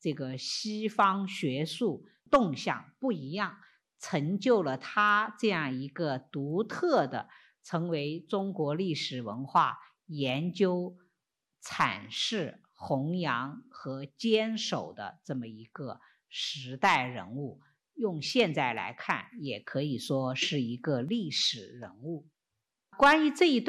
这个西方学术动向不一样，成就了他这样一个独特的成为中国历史文化研究、阐释、弘扬和坚守的这么一个时代人物。用现在来看，也可以说是一个历史人物。关于这一段